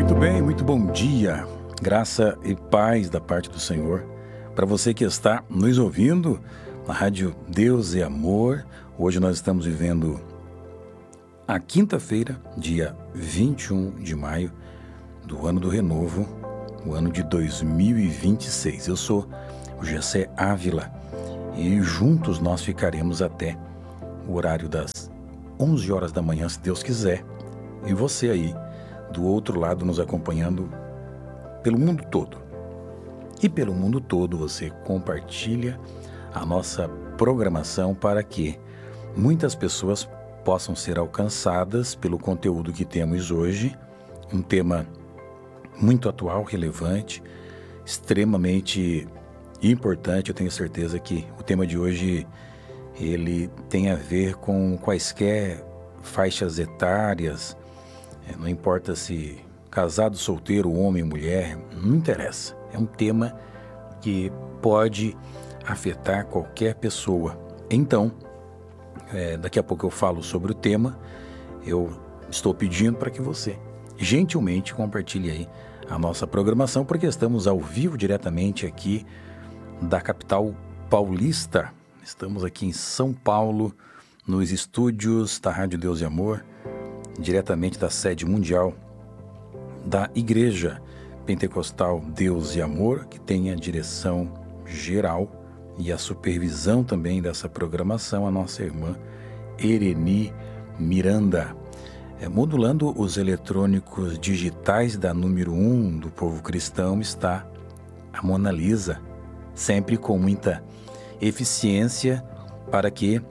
Muito bem, muito bom dia. Graça e paz da parte do Senhor. Para você que está nos ouvindo na Rádio Deus é Amor, hoje nós estamos vivendo a quinta-feira, dia 21 de maio do ano do renovo, o ano de 2026. Eu sou o Gessé Ávila e juntos nós ficaremos até o horário das 11 horas da manhã, se Deus quiser. E você aí, do outro lado, nos acompanhando pelo mundo todo. E pelo mundo todo você compartilha a nossa programação para que muitas pessoas possam ser alcançadas pelo conteúdo que temos hoje. Um tema muito atual, relevante, extremamente importante. Eu tenho certeza que o tema de hoje ele tem a ver com quaisquer faixas etárias. Não importa se casado, solteiro, homem, mulher, não interessa. É um tema que pode afetar qualquer pessoa. Então, daqui a pouco eu falo sobre o tema. Eu estou pedindo para que você gentilmente compartilhe aí a nossa programação, porque estamos ao vivo diretamente aqui da capital paulista. Estamos aqui em São Paulo, nos estúdios da Rádio Deus e Amor, diretamente da sede mundial da Igreja Pentecostal Deus e Amor, que tem a direção geral e a supervisão também dessa programação, a nossa irmã Ereni Miranda. Modulando os eletrônicos digitais da número 1 do povo cristão está a Mona Lisa, sempre com muita eficiência para que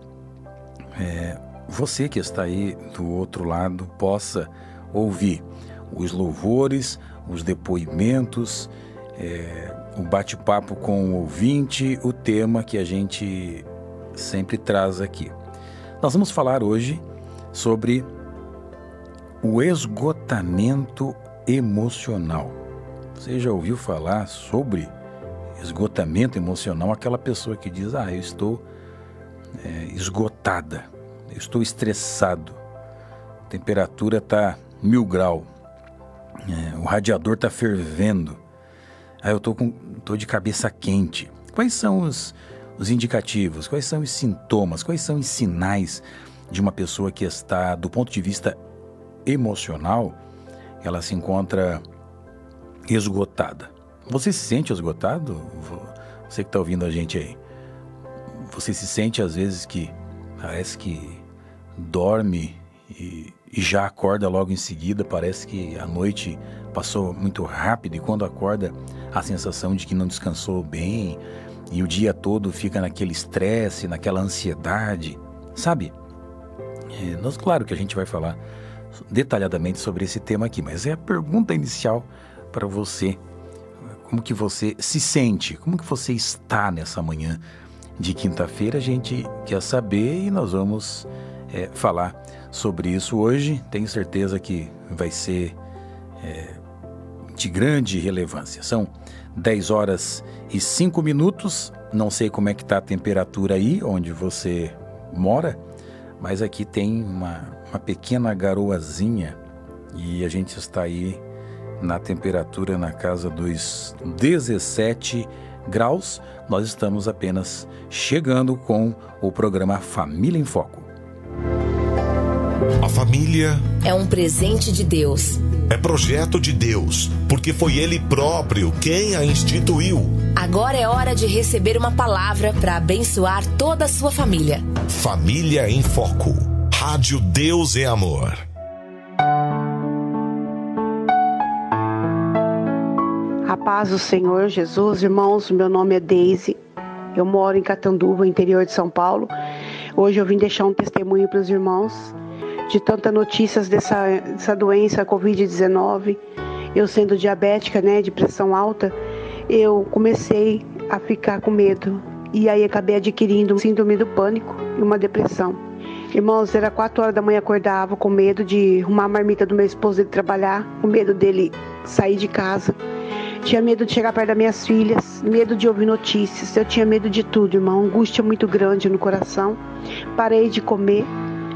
você que está aí do outro lado possa ouvir os louvores, os depoimentos, o bate-papo com o ouvinte, o tema que a gente sempre traz aqui. Nós vamos falar hoje sobre o esgotamento emocional. Você já ouviu falar sobre esgotamento emocional? Aquela pessoa que diz, eu estou esgotada, eu estou estressado, a temperatura está 1000 graus, o radiador está fervendo, eu estou de cabeça quente. Quais são os indicativos, quais são os sintomas, quais são os sinais de uma pessoa que está, do ponto de vista emocional, ela se encontra esgotada? Você se sente esgotado? Você que está ouvindo a gente aí, você se sente às vezes que parece que dorme e já acorda logo em seguida, parece que a noite passou muito rápido e quando acorda a sensação de que não descansou bem e o dia todo fica naquele estresse, naquela ansiedade, sabe? Claro que a gente vai falar detalhadamente sobre esse tema aqui, mas é a pergunta inicial para você. Como que você se sente? Como que você está nessa manhã de quinta-feira? A gente quer saber e nós vamos falar sobre isso hoje. Tenho certeza que vai ser de grande relevância. São 10 horas e 5 minutos. Não sei como é que está a temperatura aí onde você mora, mas aqui tem uma pequena garoazinha e a gente está aí na temperatura na casa dos 17 graus. Nós estamos apenas chegando com o programa Família em Foco. A família é um presente de Deus. É projeto de Deus, porque foi Ele próprio quem a instituiu. Agora é hora de receber uma palavra para abençoar toda a sua família. Família em Foco. Rádio Deus é Amor. A paz do Senhor Jesus, irmãos, meu nome é Deise, eu moro em Catanduva, interior de São Paulo. Hoje eu vim deixar um testemunho para os irmãos de tantas notícias dessa doença Covid-19. Eu sendo diabética, de pressão alta, eu comecei a ficar com medo e aí acabei adquirindo um síndrome do pânico e uma depressão. Irmãos, era 4 horas da manhã, acordava com medo de arrumar a marmita do meu esposo ele trabalhar, com medo dele sair de casa. Tinha medo de chegar perto das minhas filhas, medo de ouvir notícias. Eu tinha medo de tudo, irmão. Angústia muito grande no coração. Parei de comer.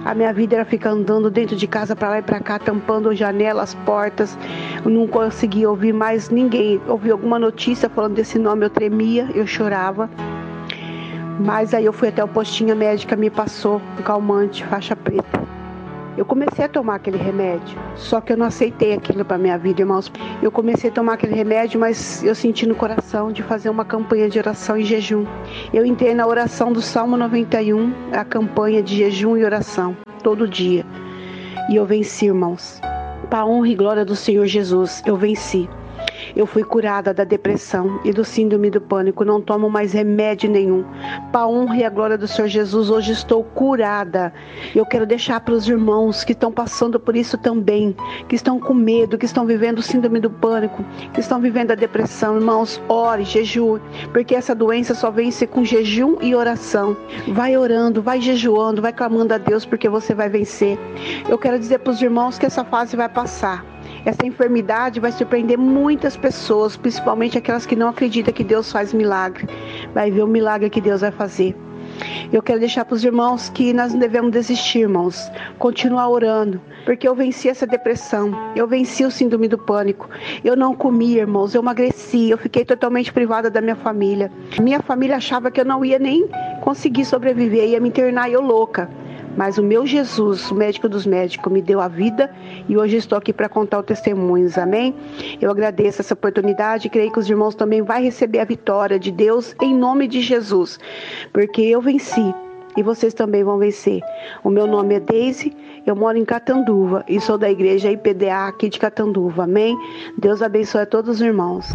A minha vida era ficar andando dentro de casa para lá e para cá, tampando janelas, portas. Eu não conseguia ouvir mais ninguém. Ouvi alguma notícia falando desse nome, eu tremia, eu chorava. Mas aí eu fui até o postinho, a médica me passou um calmante, faixa preta. Eu comecei a tomar aquele remédio, só que eu não aceitei aquilo para minha vida, irmãos. Eu comecei a tomar aquele remédio, mas eu senti no coração de fazer uma campanha de oração e jejum. Eu entrei na oração do Salmo 91, a campanha de jejum e oração, todo dia. E eu venci, irmãos. Para a honra e glória do Senhor Jesus, eu venci. Eu fui curada da depressão e do síndrome do pânico. Não tomo mais remédio nenhum. Para a honra e a glória do Senhor Jesus, hoje estou curada. Eu quero deixar para os irmãos que estão passando por isso também, que estão com medo, que estão vivendo o síndrome do pânico, que estão vivendo a depressão. Irmãos, ore, jejue, porque essa doença só vence com jejum e oração. Vai orando, vai jejuando, vai clamando a Deus, porque você vai vencer. Eu quero dizer para os irmãos que essa fase vai passar. Essa enfermidade vai surpreender muitas pessoas, principalmente aquelas que não acreditam que Deus faz milagre. Vai ver o milagre que Deus vai fazer. Eu quero deixar para os irmãos que nós não devemos desistir, irmãos. Continuar orando, porque eu venci essa depressão. Eu venci o síndrome do pânico. Eu não comi, irmãos. Eu emagreci. Eu fiquei totalmente privada da minha família. Minha família achava que eu não ia nem conseguir sobreviver. Ia me internar eu louca. Mas o meu Jesus, o médico dos médicos, me deu a vida e hoje estou aqui para contar os testemunhos, amém? Eu agradeço essa oportunidade e creio que os irmãos também vão receber a vitória de Deus em nome de Jesus, porque eu venci e vocês também vão vencer. O meu nome é Deise, eu moro em Catanduva e sou da igreja IPDA aqui de Catanduva, amém? Deus abençoe a todos os irmãos.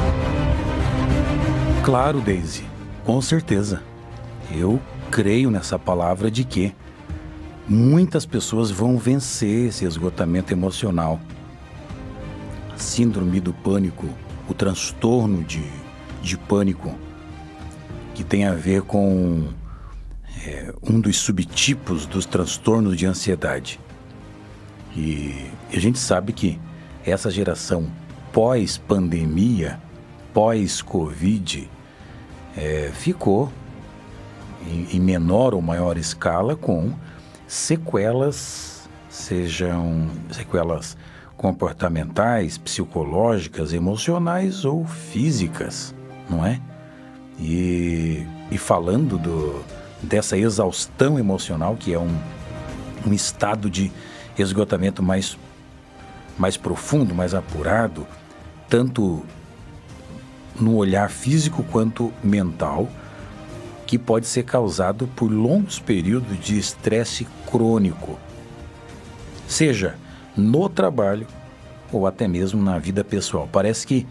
Claro, Deise, com certeza. Eu creio nessa palavra de que muitas pessoas vão vencer esse esgotamento emocional. Síndrome do pânico, o transtorno de pânico, que tem a ver com um dos subtipos dos transtornos de ansiedade. E a gente sabe que essa geração pós-pandemia, pós-Covid, ficou em menor ou maior escala com sequelas, sejam sequelas comportamentais, psicológicas, emocionais ou físicas, não é? E falando dessa exaustão emocional, que é um estado de esgotamento mais profundo, mais apurado, tanto no olhar físico quanto mental, que pode ser causado por longos períodos de estresse crônico, seja no trabalho ou até mesmo na vida pessoal. Parece que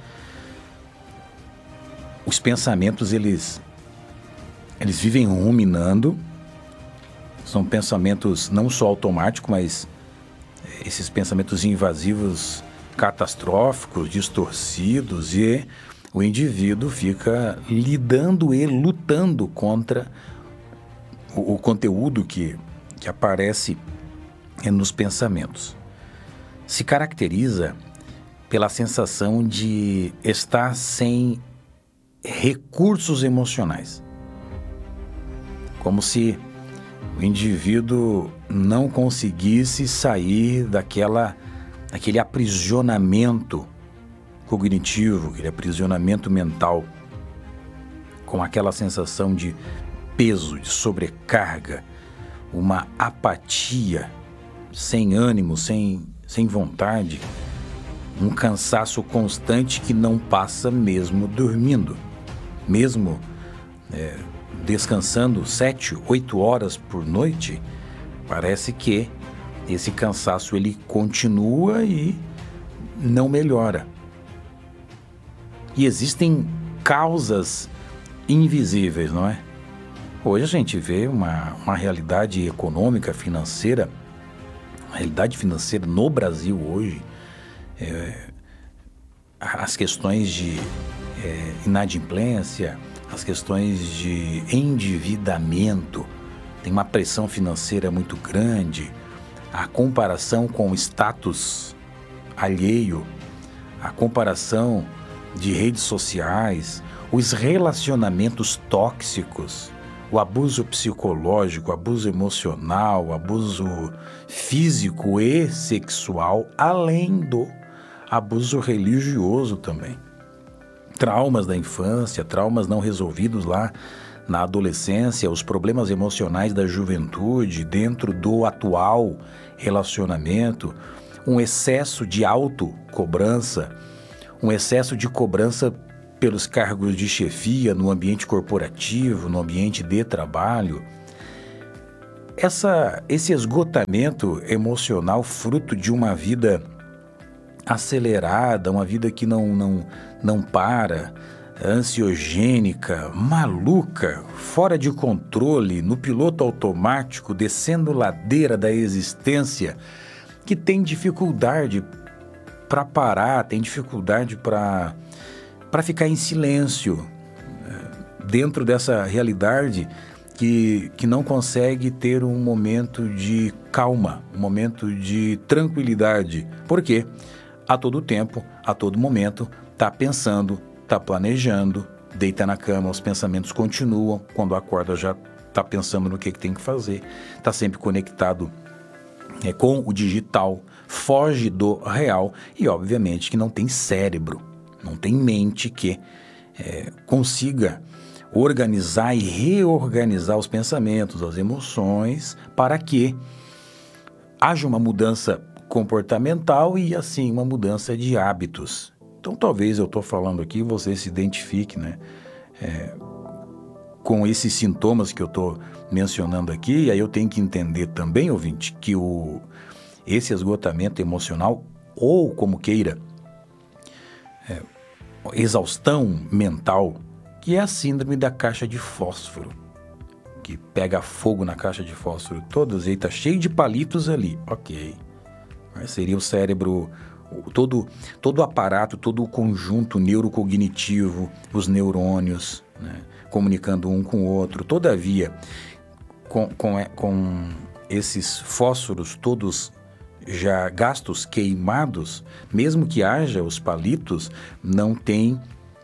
os pensamentos, eles vivem ruminando, são pensamentos não só automáticos, mas esses pensamentos invasivos, catastróficos, distorcidos, e o indivíduo fica lidando e lutando contra o conteúdo que aparece nos pensamentos. Se caracteriza pela sensação de estar sem recursos emocionais. Como se o indivíduo não conseguisse sair daquele aprisionamento cognitivo, aquele aprisionamento mental, com aquela sensação de peso, de sobrecarga, uma apatia, sem ânimo, sem vontade, um cansaço constante que não passa mesmo dormindo, mesmo descansando 7, 8 horas por noite. Parece que esse cansaço ele continua e não melhora. E existem causas invisíveis, não é? Hoje a gente vê uma realidade econômica, financeira, a realidade financeira no Brasil hoje, as questões de inadimplência, as questões de endividamento, tem uma pressão financeira muito grande, a comparação com o status alheio, a comparação de redes sociais, os relacionamentos tóxicos, o abuso psicológico, o abuso emocional, o abuso físico e sexual, além do abuso religioso também. Traumas da infância, traumas não resolvidos lá na adolescência, os problemas emocionais da juventude dentro do atual relacionamento, um excesso de autocobrança, um excesso de cobrança pelos cargos de chefia no ambiente corporativo, no ambiente de trabalho. Esse esgotamento emocional fruto de uma vida acelerada, uma vida que não para, ansiogênica, maluca, fora de controle, no piloto automático, descendo ladeira da existência, que tem dificuldade para parar, tem dificuldade para ficar em silêncio, dentro dessa realidade que não consegue ter um momento de calma, um momento de tranquilidade. Por quê? A todo tempo, a todo momento, está pensando, está planejando, deita na cama, os pensamentos continuam, quando acorda já está pensando no que tem que fazer, está sempre conectado com o digital, foge do real e obviamente que não tem cérebro, não tem mente que consiga organizar e reorganizar os pensamentos, as emoções, para que haja uma mudança comportamental e assim uma mudança de hábitos. Então talvez eu estou falando aqui, você se identifique, né, com esses sintomas que eu estou mencionando aqui, e aí eu tenho que entender também, ouvinte, que esse esgotamento emocional, ou como queira, exaustão mental, que é a síndrome da caixa de fósforo, que pega fogo na caixa de fósforo todas e está cheio de palitos ali, ok. Mas seria o cérebro, todo o aparato, todo o conjunto neurocognitivo, os neurônios, né, comunicando um com o outro. Todavia, com esses fósforos todos já gastos, queimados, mesmo que haja os palitos, não tem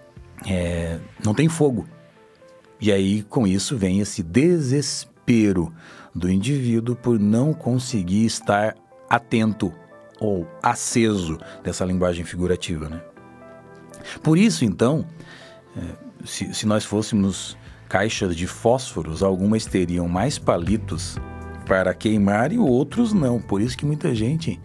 fogo. E aí, com isso, vem esse desespero do indivíduo por não conseguir estar atento ou aceso, dessa linguagem figurativa, né? Por isso, então, se nós fôssemos caixas de fósforos, algumas teriam mais palitos para queimar e outros não. Por isso que muita gente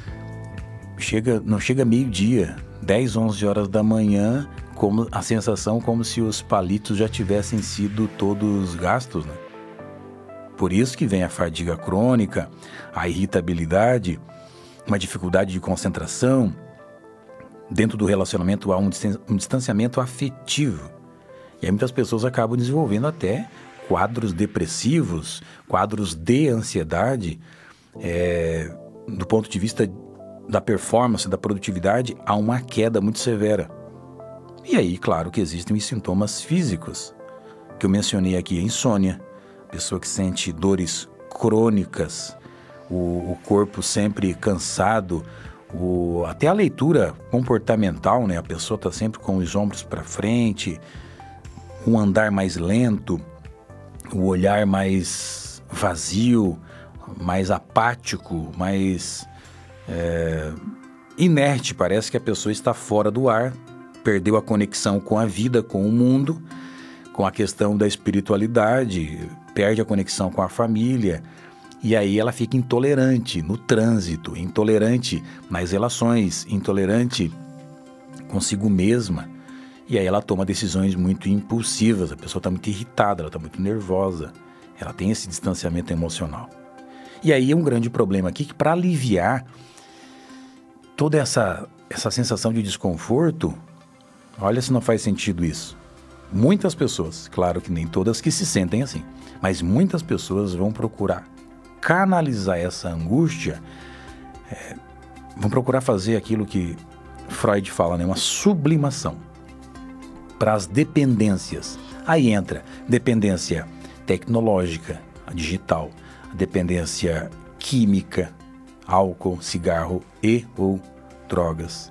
não chega meio-dia, 10, 11 horas da manhã, como a sensação como se os palitos já tivessem sido todos gastos, né? Por isso que vem a fadiga crônica, a irritabilidade, uma dificuldade de concentração. Dentro do relacionamento há um distanciamento afetivo. E aí muitas pessoas acabam desenvolvendo até quadros depressivos, quadros de ansiedade. Do ponto de vista da performance, da produtividade, há uma queda muito severa. E aí, claro que existem os sintomas físicos, que eu mencionei aqui, a insônia, pessoa que sente dores crônicas, o corpo sempre cansado, até a leitura comportamental, né? A pessoa está sempre com os ombros para frente, um andar mais lento, o olhar mais vazio, mais apático, mais inerte. Parece que a pessoa está fora do ar, perdeu a conexão com a vida, com o mundo, com a questão da espiritualidade, perde a conexão com a família. E aí ela fica intolerante no trânsito, intolerante nas relações, intolerante consigo mesma. E aí ela toma decisões muito impulsivas, a pessoa está muito irritada, ela está muito nervosa, ela tem esse distanciamento emocional. E aí é um grande problema aqui que, para aliviar toda essa sensação de desconforto, olha se não faz sentido isso. Muitas pessoas, claro que nem todas que se sentem assim, mas muitas pessoas vão procurar canalizar essa angústia, vão procurar fazer aquilo que Freud fala, né? Uma sublimação para as dependências. Aí entra dependência tecnológica, digital, dependência química, álcool, cigarro e ou drogas,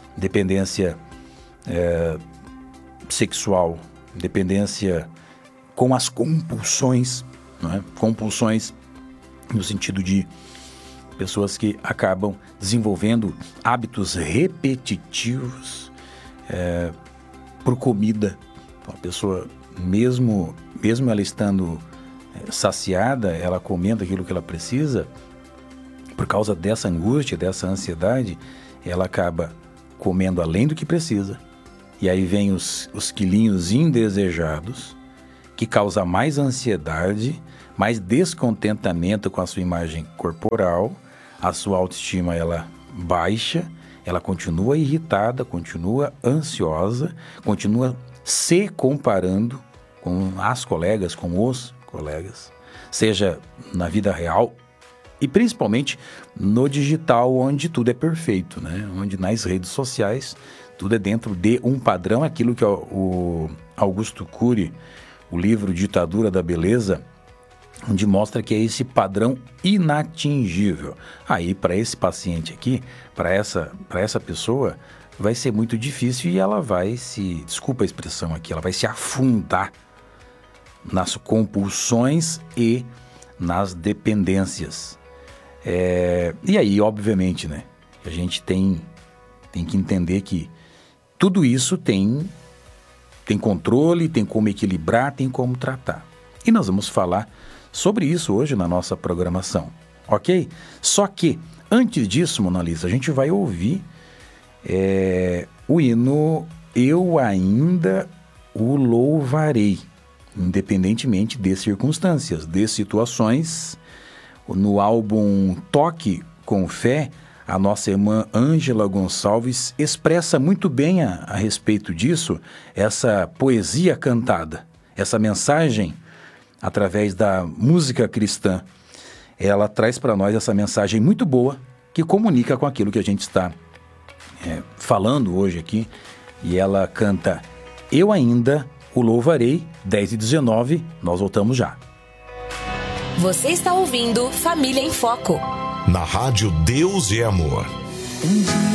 dependência sexual, dependência com as compulsões, não é? Compulsões no sentido de pessoas que acabam desenvolvendo hábitos repetitivos por comida. Então, a pessoa, mesmo ela estando saciada, ela comendo aquilo que ela precisa, por causa dessa angústia, dessa ansiedade, ela acaba comendo além do que precisa. E aí vem os quilinhos indesejados, que causa mais ansiedade, mais descontentamento com a sua imagem corporal, a sua autoestima ela baixa, ela continua irritada, continua ansiosa, continua se comparando com as colegas, com os colegas, seja na vida real e principalmente no digital, onde tudo é perfeito, né? Onde nas redes sociais tudo é dentro de um padrão, aquilo que o Augusto Cury, o livro Ditadura da Beleza, onde mostra que é esse padrão inatingível. Aí, para esse paciente aqui, para essa pessoa, vai ser muito difícil e ela vai desculpa a expressão aqui, ela vai se afundar nas compulsões e nas dependências. E aí, obviamente, né, a gente tem que entender que tudo isso tem controle, tem como equilibrar, tem como tratar. E nós vamos falar sobre isso hoje na nossa programação, ok? Só que, antes disso, Mona Lisa, a gente vai ouvir o hino Eu Ainda o Louvarei, independentemente de circunstâncias, de situações. No álbum Toque com Fé, a nossa irmã Ângela Gonçalves expressa muito bem a respeito disso, essa poesia cantada, essa mensagem através da música cristã. Ela traz para nós essa mensagem muito boa que comunica com aquilo que a gente está falando hoje aqui. E ela canta Eu Ainda o Louvarei, 10h19, nós voltamos já. Você está ouvindo Família em Foco. Na Rádio Deus e Amor.